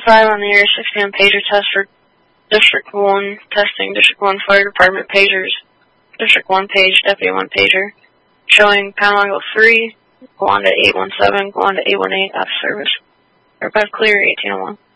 5 on the Area 6 pager test for District 1 testing. District 1 Fire Department pagers. District 1 page, Deputy 1 pager. Showing panel angle 3, go on to 817, go on to 818, out of service. Aircraft clear, 1801.